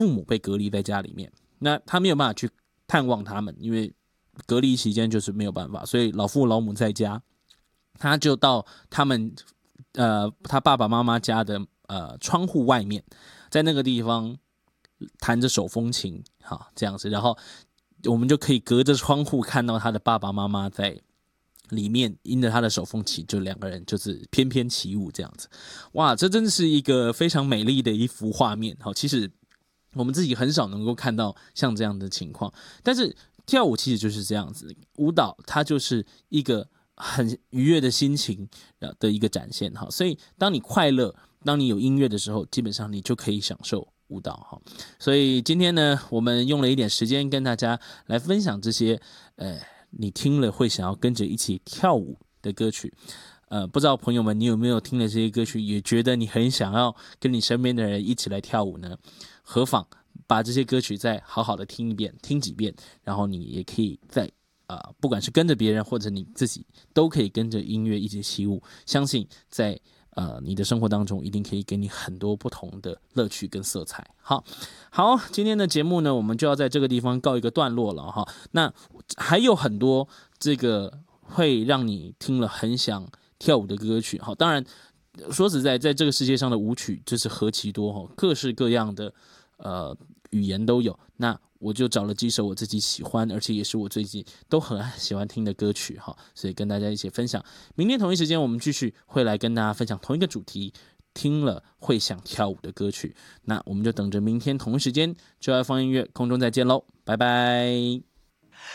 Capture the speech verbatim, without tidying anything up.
父母被隔离在家里面，那他没有办法去探望他们，因为隔离期间就是没有办法，所以老父老母在家，他就到他们呃他爸爸妈妈家的呃窗户外面，在那个地方弹着手风琴，好这样子，然后我们就可以隔着窗户看到他的爸爸妈妈在里面因着他的手风琴，就两个人就是翩翩起舞这样子。哇，这真是一个非常美丽的一幅画面。好，其实我们自己很少能够看到像这样的情况，但是跳舞其实就是这样子，舞蹈它就是一个很愉悦的心情的一个展现。好，所以当你快乐，当你有音乐的时候，基本上你就可以享受舞蹈哈。所以今天呢，我们用了一点时间跟大家来分享这些，呃。你听了会想要跟着一起跳舞的歌曲，呃，不知道朋友们你有没有听了这些歌曲，也觉得你很想要跟你身边的人一起来跳舞呢？何妨把这些歌曲再好好的听一遍，听几遍，然后你也可以在呃，不管是跟着别人或者你自己，都可以跟着音乐一起起舞。相信在呃，你的生活当中一定可以给你很多不同的乐趣跟色彩。好，好，今天的节目呢，我们就要在这个地方告一个段落了哈。那还有很多这个会让你听了很想跳舞的歌曲。好，当然说实在，在这个世界上的舞曲就是何其多哈，各式各样的呃语言都有。那我就找了几首我自己喜欢，而且也是我最近都很喜欢听的歌曲哈，所以跟大家一起分享。明天同一时间，我们继续会来跟大家分享同一个主题，听了会想跳舞的歌曲。那我们就等着明天同一时间就要放音乐，空中再见喽，拜拜。